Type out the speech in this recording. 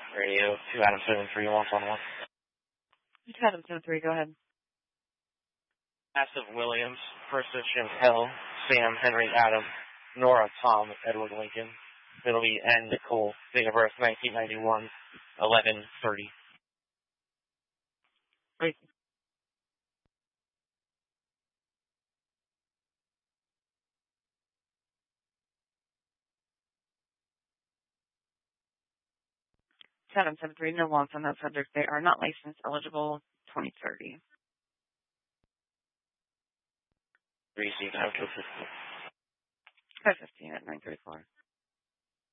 Radio 2 Adam 73 1 1. 2 Adam 73, go ahead. Massive Williams, Persis Chantel, Sam Henry Adam, Nora Tom Edward Lincoln, Billy and Nicole, date of birth 1991, 11:30. Great. Adam 73, no wants on that subject. They are not licensed, eligible, 2030. Receive out to 515 at 934.